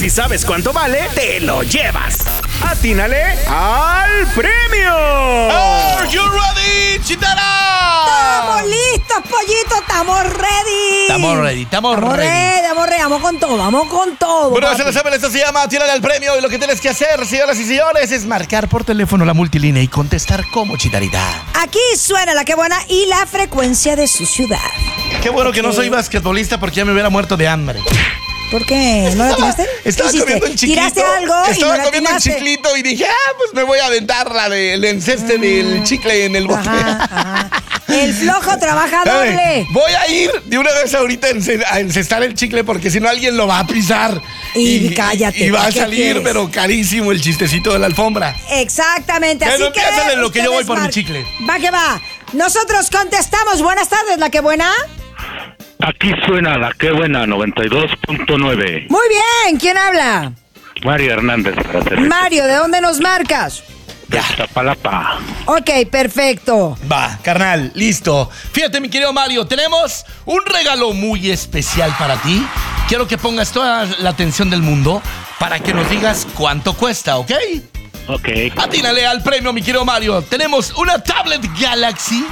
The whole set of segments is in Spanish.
si sabes cuánto vale, te lo llevas. ¡Atínale al premio! Are you ready, Chitara? ¡Estamos listos, pollito! ¡Estamos ready! Estamos ready. Vamos con todo. Bueno, papi. se lo saben, esto se llama Atínale al premio. Y lo que tienes que hacer, señoras y señores, es marcar por teléfono la multilínea y contestar como Chitarita. Aquí suena la que buena y la frecuencia de su ciudad. Qué bueno que no soy basquetbolista porque ya me hubiera muerto de hambre. ¿Por qué? ¿No la tiraste? Estaba comiendo un chiclito. ¿Tiraste algo? Estaba comiendo un tiraste. chiclito y dije, pues me voy a aventar la del enceste del chicle en el bote. Ajá. El flojo trabaja doble. Voy a ir de una vez ahorita a encestar el chicle porque si no alguien lo va a pisar. Y cállate. Y va a ¿qué salir, quieres? pero carísimo el chistecito de la alfombra. Exactamente. Bueno, Así que piénsale en lo que yo voy por mi ustedes chicle. Va que va. Nosotros contestamos. Buenas tardes, la que buena. Aquí suena la que buena 92.9. Muy bien. ¿Quién habla? Mario Hernández para servir. Mario, ¿de dónde nos marcas? De Iztapalapa. Ok, perfecto. Va, carnal, listo. Fíjate, mi querido Mario, tenemos un regalo muy especial para ti. Quiero que pongas toda la atención del mundo para que nos digas cuánto cuesta, ¿ok? Ok. Atínale al premio, mi querido Mario. Tenemos una tablet Galaxy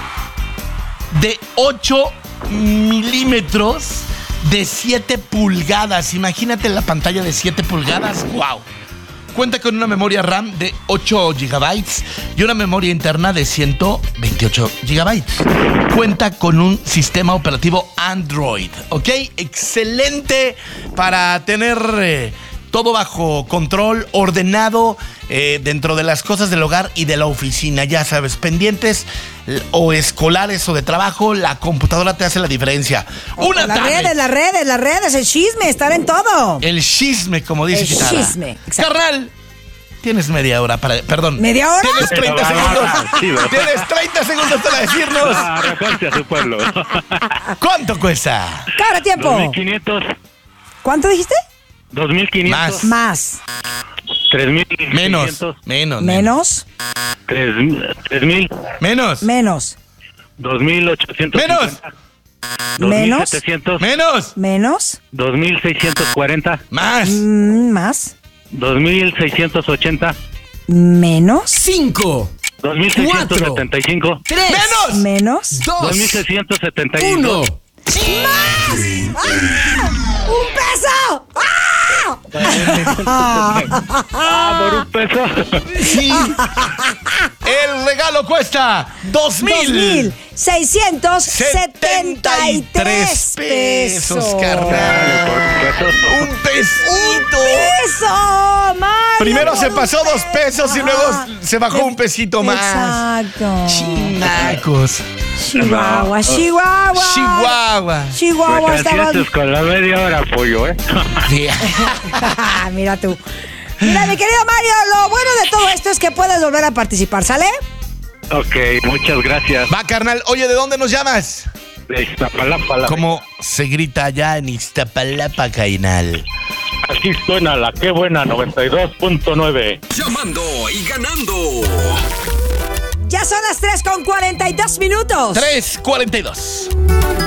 de 8 milímetros de 7 pulgadas. Imagínate la pantalla de 7 pulgadas. ¡Wow! Cuenta con una memoria RAM de 8 GB y una memoria interna de 128 GB. Cuenta con un sistema operativo Android, ¿ok? Excelente para tener todo bajo control, ordenado dentro de las cosas del hogar y de la oficina. Ya sabes, pendientes o escolares o de trabajo, la computadora te hace la diferencia. Una Las tablet. redes, el chisme, estar en todo. El chisme, como dice El Chitara. chisme, exacto. Carnal, tienes media hora para... Perdón. ¿Media hora? Tienes 30 segundos. Sí, ¿verdad? Tienes 30 segundos para decirnos Reporte a su pueblo. cuánto cuesta. Cabra, tiempo. 2,500. ¿Cuánto dijiste? 2,500. Más. 3,600. Menos. 3,000. Menos. 2,850. Menos. 2,700. Menos. 2,640. Más. Más. 2,680. Menos. 5, 2,675. 3, Menos. 2, 2,671. 1. ¡Un peso! Por un peso. Sí. El regalo cuesta 2,673 pesos. carnal. Un pesito. ¡Eso, Mario! Primero se pasó 2 pesos y luego se bajó un pesito más. Exacto. Chinacos. Chihuahua. Pues Estaba... así con la media hora, pollo, ¿eh? Mira tú. Mira, mi querido Mario, lo bueno de todo esto es que puedes volver a participar, ¿sale? Ok, muchas gracias. Va, carnal. Oye, ¿de dónde nos llamas? De Iztapalapa. ¿Cómo se grita allá en Iztapalapa, Cainal? Aquí suena la que buena 92.9. Llamando y ganando. Ya son las 3:42 minutos. 3:42.